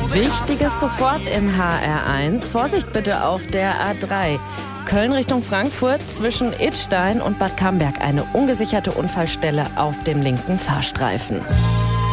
Wichtiges sofort in HR1. Vorsicht bitte auf der A3. Köln Richtung Frankfurt zwischen Idstein und Bad Camberg. Eine ungesicherte Unfallstelle auf dem linken Fahrstreifen.